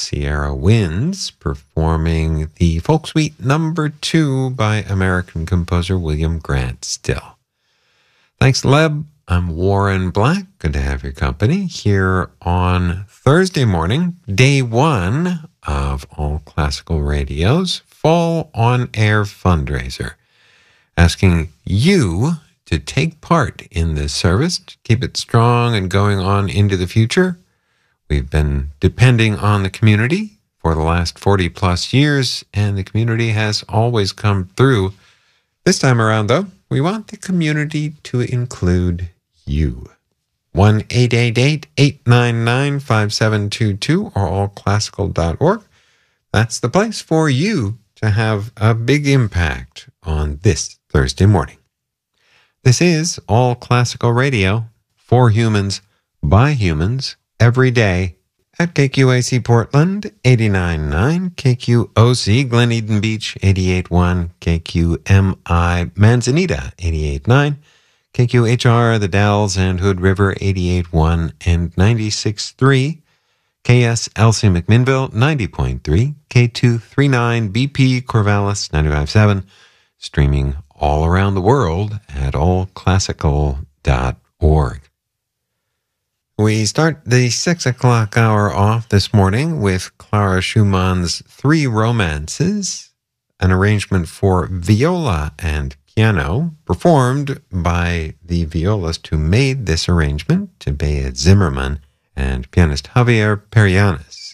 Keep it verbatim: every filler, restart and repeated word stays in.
Sierra Winds performing the Folk Suite number two by American composer William Grant Still. Thanks, Leb. I'm Warren Black. Good to have your company here on Thursday morning, day one of All Classical Radio's Fall On Air fundraiser, asking you to take part in this service, to keep it strong and going on into the future. We've been depending on the community for the last forty plus years, and the community has always come through. This time around, though, we want the community to include you. one eight eight eight, eight nine nine, five seven two two or all classical dot org. That's the place for you to have a big impact on this Thursday morning. This is All Classical Radio, for humans, by humans, every day at K Q A C Portland, eighty-nine point nine, K Q O C Glen Eden Beach, eighty-eight point one, K Q M I Manzanita, eighty-eight point nine, K Q H R The Dalles and Hood River, eighty-eight point one and ninety-six point three, K S L C McMinnville, ninety point three, K two thirty-nine B P Corvallis, ninety-five point seven, streaming all around the world at all classical dot org. We start the six o'clock hour off this morning with Clara Schumann's Three Romances, an arrangement for viola and piano, performed by the violist who made this arrangement, Tabea Zimmerman, and pianist Javier Perianis.